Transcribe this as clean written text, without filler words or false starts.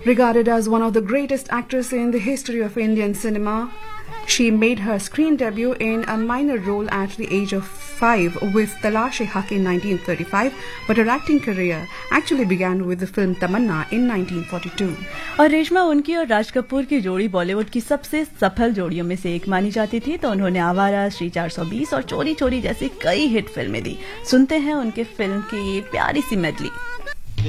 Regarded as one of the greatest actresses in the history of Indian cinema, she made her screen debut in a minor role at the age of 5 with Talash-e-Haq in 1935, but her acting career actually began with the film Tamanna in 1942. और रेशमा, उनकी और राज कपूर की जोड़ी बॉलीवुड की सबसे सफल जोड़ियों में से एक मानी जाती थी। तो उन्होंने आवारा, श्री 420 और चोरी चोरी जैसी कई हिट फिल्में दी। सुनते हैं उनके फिल्म की ये प्यारी सी मेडली।